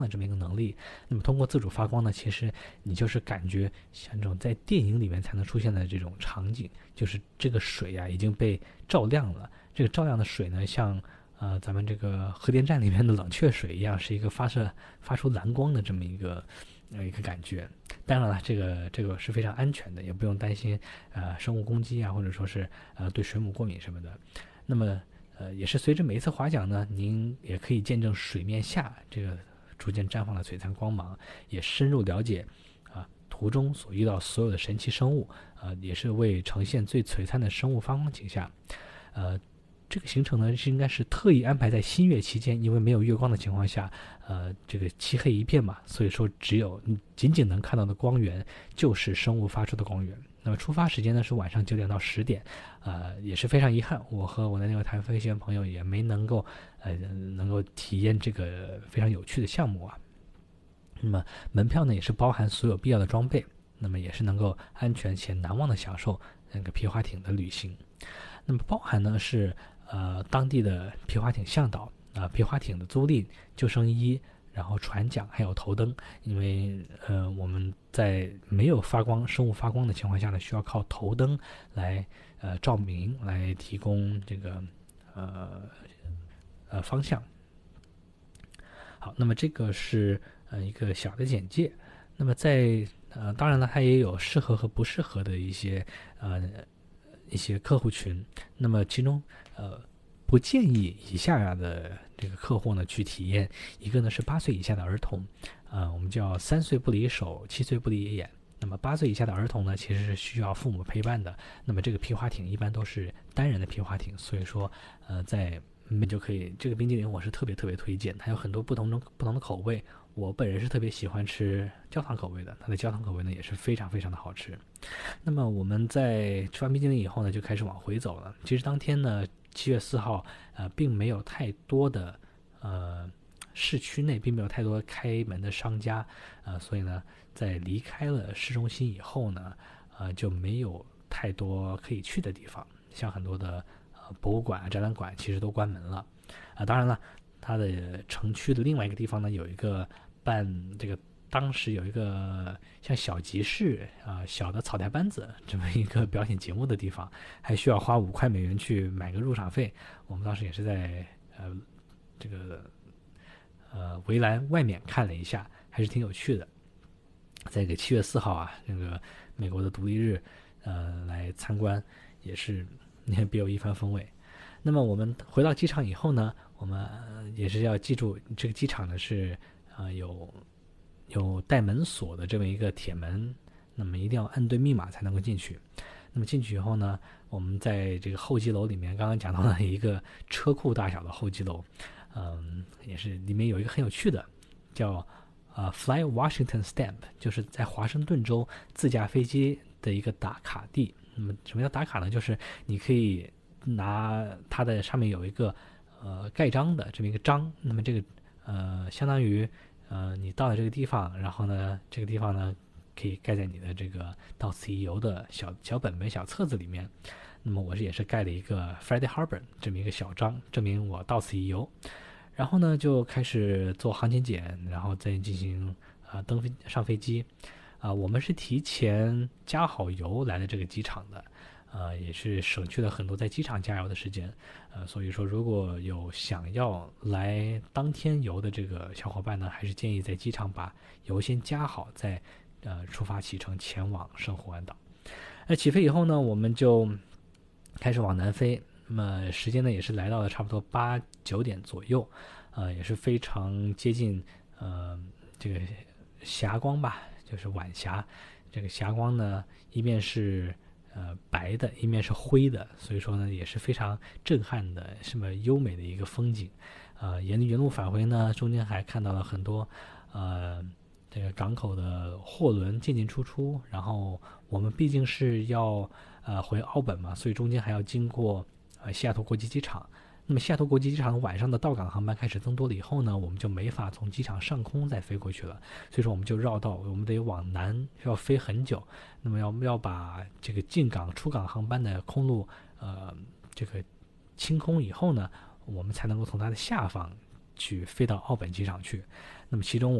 的这么一个能力。那么通过自主发光呢，其实你就是感觉像这种在电影里面才能出现的这种场景，就是这个水啊已经被照亮了。这个照亮的水呢，像咱们这个核电站里面的冷却水一样，是一个发出蓝光的这么一个感觉。当然了，这个是非常安全的，也不用担心生物攻击啊，或者说是对水母过敏什么的。那么也是随着每一次划桨呢，您也可以见证水面下这个逐渐绽放的璀璨光芒，也深入了解途中所遇到所有的神奇生物，也是为呈现最璀璨的生物发光景象。这个行程呢是应该是特意安排在新月期间，因为没有月光的情况下，这个漆黑一片嘛，所以说只有你仅仅能看到的光源就是生物发出的光源。那么出发时间呢是晚上9点到10点，也是非常遗憾，我和我的那位台湾飞行员朋友也没能够体验这个非常有趣的项目啊。那么门票呢也是包含所有必要的装备，那么也是能够安全且难忘的享受那个皮划艇的旅行。那么包含呢是当地的皮划艇向导皮划艇的租赁、救生衣，然后船桨还有头灯。因为我们在没有生物发光的情况下呢，需要靠头灯来照明，来提供这个方向。好，那么这个是一个小的简介。那么在当然了，它也有适合和不适合的一些客户群。那么其中不建议以下的这个客户呢去体验。一个呢是8岁以下的儿童，我们叫3岁不离手，7岁不离眼。那么8岁以下的儿童呢，其实是需要父母陪伴的。那么这个皮划艇一般都是单人的皮划艇，所以说在就可以，这个冰激凌我是特别推荐，它有很多不同的口味。我本人是特别喜欢吃焦糖口味的，它的焦糖口味呢也是非常的好吃。那么我们在吃完冰激凌以后呢，就开始往回走了。其实当天呢7月4号并没有太多的市区内并没有太多开门的商家，所以呢在离开了市中心以后呢就没有太多可以去的地方，像很多的博物馆展览馆其实都关门了当然了，它的城区的另外一个地方呢有一个当时有一个像小集市小的草台班子这么一个表演节目的地方，还需要花5块美元去买个入场费。我们当时也是在这个围栏外面看了一下，还是挺有趣的。在这个7月4号那个美国的独立日来参观，也是别有一番风味。那么我们回到机场以后呢，我们也是要记住，这个机场呢是有带门锁的这么一个铁门，那么一定要按对密码才能够进去。那么进去以后呢，我们在这个候机楼里面，刚刚讲到了一个车库大小的候机楼，也是里面有一个很有趣的叫Fly Washington Stamp， 就是在华盛顿州自驾飞机的一个打卡地。那么什么叫打卡呢？就是你可以拿它的上面有一个盖章的这么一个章，那么这个相当于你到了这个地方，然后呢这个地方呢可以盖在你的这个到此一游的小本本小册子里面。那么我也是盖了一个 Friday Harbor 这么一个小章，证明我到此一游。然后呢就开始做航前检，然后再进行上飞机。我们是提前加好油来的这个机场的，也是省去了很多在机场加油的时间。所以说如果有想要来当天游的这个小伙伴呢，还是建议在机场把油先加好，再出发启程前往圣胡安岛。起飞以后呢，我们就开始往南飞。那么时间呢也是来到了差不多8、9点左右，也是非常接近这个霞光吧，就是晚霞。这个霞光呢一面是白的，一面是灰的，所以说呢也是非常震撼的，这么优美的一个风景。沿路返回呢，中间还看到了很多这个港口的货轮进出出，然后我们毕竟是要回澳本嘛，所以中间还要经过西雅图国际机场。那么西雅图国际机场晚上的到港航班开始增多了以后呢，我们就没法从机场上空再飞过去了，所以说我们就绕道，我们得往南要飞很久。那么要把这个进港出港航班的空路这个清空以后呢，我们才能够从它的下方去飞到奥本机场去。那么其中